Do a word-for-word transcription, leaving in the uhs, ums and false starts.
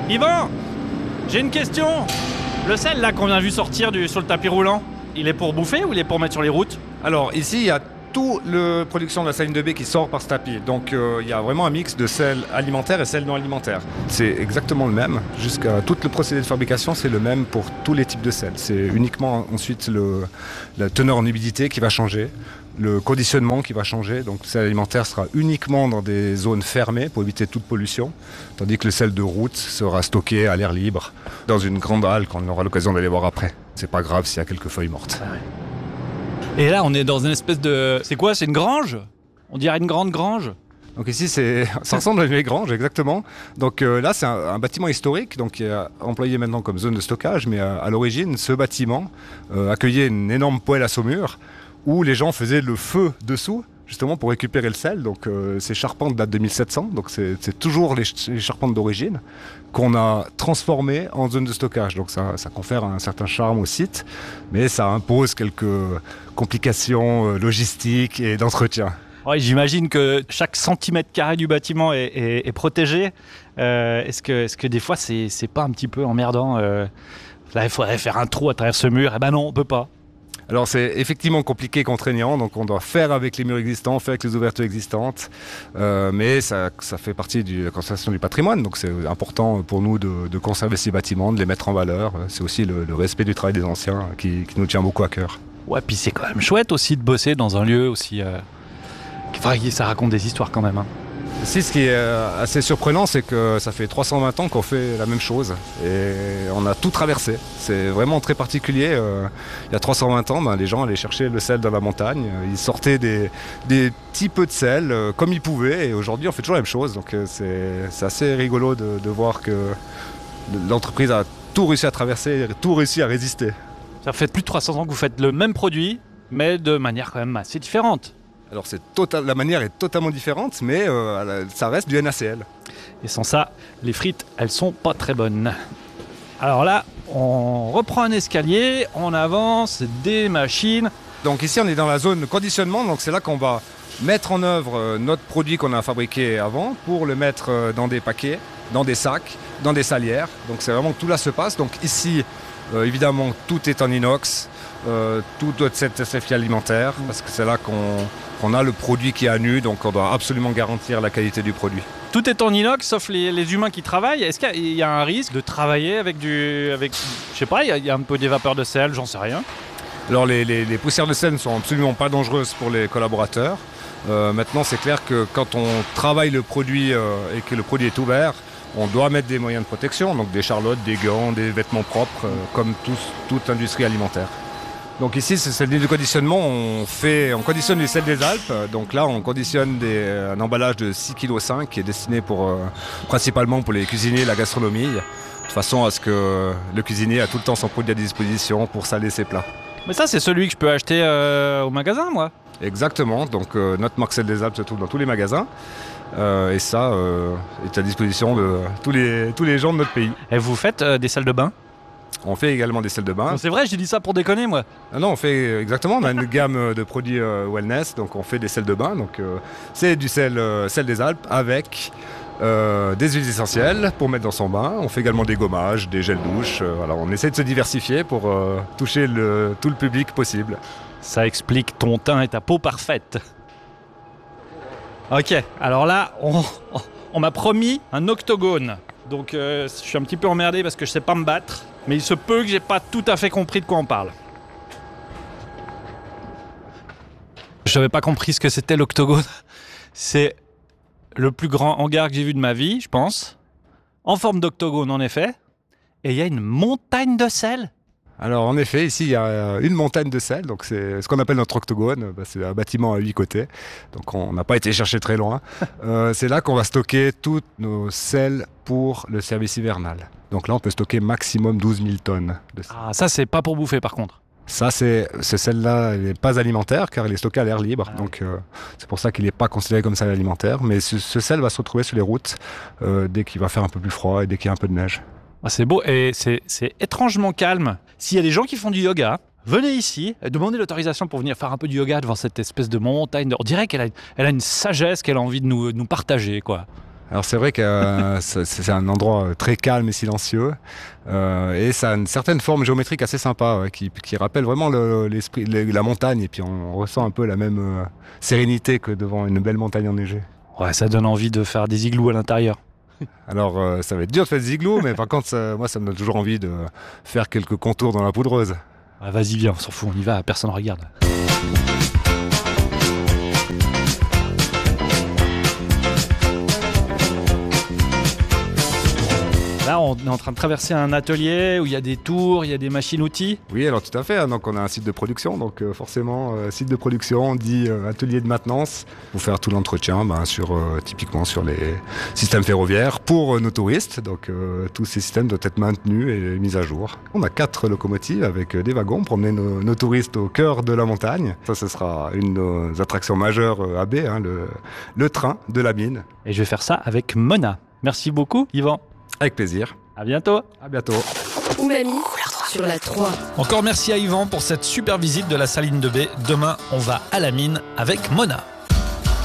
Yvan, j'ai une question. Le sel là qu'on vient vu sortir du, sur le tapis roulant, il est pour bouffer ou il est pour mettre sur les routes? Alors ici, il y a toute la production de la saline de baie qui sort par ce tapis. Donc euh, il y a vraiment un mix de sel alimentaire et sel non alimentaire. C'est exactement le même. Jusqu'à tout le procédé de fabrication, c'est le même pour tous les types de sel. C'est uniquement ensuite le, la teneur en humidité qui va changer, le conditionnement qui va changer. Donc le sel alimentaire sera uniquement dans des zones fermées pour éviter toute pollution, tandis que le sel de route sera stocké à l'air libre dans une grande halle qu'on aura l'occasion d'aller voir après. C'est pas grave s'il y a quelques feuilles mortes. Ah ouais. Et là, on est dans une espèce de... C'est quoi? C'est une grange? On dirait une grande grange? Donc ici, c'est... ça ressemble à une vieille grange, exactement. Donc euh, là, c'est un, un bâtiment historique, donc qui est employé maintenant comme zone de stockage, mais à, à l'origine, ce bâtiment euh, accueillait une énorme poêle à saumure où les gens faisaient le feu dessous, justement pour récupérer le sel. Donc euh, ces charpentes datent de mille sept cents, donc c'est, c'est toujours les, les charpentes d'origine qu'on a transformées en zone de stockage. Donc ça, ça confère un certain charme au site, mais ça impose quelques complications euh, logistiques et d'entretien. Ouais, j'imagine que chaque centimètre carré du bâtiment est, est, est protégé. Euh, est-ce que, est-ce que des fois, c'est, c'est pas un petit peu emmerdant euh, Là, il faudrait faire un trou à travers ce mur. Eh ben non, on peut pas. Alors c'est effectivement compliqué et contraignant, donc on doit faire avec les murs existants, faire avec les ouvertures existantes, euh, mais ça, ça fait partie de la conservation du patrimoine, donc c'est important pour nous de, de conserver ces bâtiments, de les mettre en valeur. C'est aussi le, le respect du travail des anciens qui, qui nous tient beaucoup à cœur. Ouais, puis c'est quand même chouette aussi de bosser dans un lieu aussi... Euh... Enfin, ça raconte des histoires quand même. Hein. Ici, ce qui est assez surprenant, c'est que ça fait trois cent vingt ans qu'on fait la même chose et on a tout traversé. C'est vraiment très particulier. Il y a trois cent vingt ans, ben, les gens allaient chercher le sel dans la montagne. Ils sortaient des, des petits peu de sel comme ils pouvaient et aujourd'hui, on fait toujours la même chose. Donc c'est, c'est assez rigolo de, de voir que l'entreprise a tout réussi à traverser, tout réussi à résister. Ça fait plus de trois cents ans que vous faites le même produit, mais de manière quand même assez différente. Alors c'est total, la manière est totalement différente, mais euh, ça reste du N A C L. Et sans ça, les frites, elles sont pas très bonnes. Alors là, on reprend un escalier, on avance, des machines. Donc ici, on est dans la zone conditionnement, donc c'est là qu'on va mettre en œuvre notre produit qu'on a fabriqué avant pour le mettre dans des paquets, dans des sacs, dans des salières. Donc c'est vraiment que tout là se passe. Donc ici, euh, évidemment, tout est en inox. Euh, tout doit être certifié alimentaire parce que c'est là qu'on, qu'on a le produit qui est à nu, donc on doit absolument garantir la qualité du produit. Tout est en inox sauf les, les humains qui travaillent. Est-ce qu'il y a un risque de travailler avec du... avec, je sais pas, il y, a, il y a un peu des vapeurs de sel, j'en sais rien. Alors les, les, les poussières de sel ne sont absolument pas dangereuses pour les collaborateurs. Euh, maintenant c'est clair que quand on travaille le produit euh, et que le produit est ouvert, on doit mettre des moyens de protection, donc des charlottes, des gants, des vêtements propres, euh, comme tous, toute industrie alimentaire. Donc ici, c'est cette ligne de conditionnement, on, fait, on conditionne les sels des Alpes. Donc là, on conditionne des, un emballage de six virgule cinq kilos qui est destiné pour, euh, principalement pour les cuisiniers et la gastronomie, de façon à ce que le cuisinier a tout le temps son produit à disposition pour saler ses plats. Mais ça, c'est celui que je peux acheter euh, au magasin, moi. Exactement, donc euh, notre marque Sel des Alpes se trouve dans tous les magasins. Euh, et ça euh, est à disposition de tous les, tous les gens de notre pays. Et vous faites euh, des salles de bain ? On fait également des sels de bain. Non, c'est vrai, j'ai dit ça pour déconner, moi. Ah non, on fait exactement, on a une gamme de produits euh, wellness, donc on fait des sels de bain. Donc euh, c'est du sel, euh, sel des Alpes avec euh, des huiles essentielles pour mettre dans son bain. On fait également des gommages, des gels douche. Euh, voilà, on essaie de se diversifier pour euh, toucher le, tout le public possible. Ça explique ton teint et ta peau parfaite. Ok, alors là, on, on m'a promis un octogone. Donc euh, je suis un petit peu emmerdé parce que je sais pas me battre. Mais il se peut que j'ai pas tout à fait compris de quoi on parle. Je n'avais pas compris ce que c'était l'octogone. C'est le plus grand hangar que j'ai vu de ma vie, je pense. En forme d'octogone, en effet. Et il y a une montagne de sel. Alors en effet, ici il y a une montagne de sel, donc c'est ce qu'on appelle notre octogone, c'est un bâtiment à huit côtés, donc on n'a pas été chercher très loin. euh, c'est là qu'on va stocker tous nos sels pour le service hivernal. Donc là on peut stocker maximum douze mille tonnes de sel. Ah, ça c'est pas pour bouffer par contre. Ça, c'est, ce sel-là n'est pas alimentaire car il est stocké à l'air libre, ah, donc euh, c'est pour ça qu'il n'est pas considéré comme sel alimentaire, mais ce, ce sel va se retrouver sur les routes euh, dès qu'il va faire un peu plus froid et dès qu'il y a un peu de neige. Ah, c'est beau et c'est, c'est étrangement calme. S'il y a des gens qui font du yoga, venez ici, demandez l'autorisation pour venir faire un peu de yoga devant cette espèce de montagne. On dirait qu'elle a, elle a une sagesse qu'elle a envie de nous, nous partager, quoi. Alors c'est vrai que euh, c'est, c'est un endroit très calme et silencieux euh, et ça a une certaine forme géométrique assez sympa ouais, qui, qui rappelle vraiment le, l'esprit, le, la montagne et puis on ressent un peu la même euh, sérénité que devant une belle montagne enneigée. Ouais, ça donne envie de faire des igloos à l'intérieur. Alors euh, ça va être dur de faire des igloos mais par contre ça, moi ça me donne toujours envie de faire quelques contours dans la poudreuse. Ouais, vas-y viens, on s'en fout, on y va, personne regarde. Là, on est en train de traverser un atelier où il y a des tours, il y a des machines-outils. Oui, alors tout à fait. Hein, donc on a un site de production, donc euh, forcément euh, site de production dit euh, atelier de maintenance pour faire tout l'entretien, ben, sur euh, typiquement sur les systèmes ferroviaires pour euh, nos touristes. Donc euh, tous ces systèmes doivent être maintenus et mis à jour. On a quatre locomotives avec euh, des wagons pour emmener nos, nos touristes au cœur de la montagne. Ça, ce sera une de nos attractions majeures euh, à B, hein, le, le train de la mine. Et je vais faire ça avec Mona. Merci beaucoup, Yvan. Avec plaisir. À bientôt. À bientôt. Umami sur la trois. Encore merci à Yvan pour cette super visite de la saline de baie. Demain, on va à la mine avec Mona.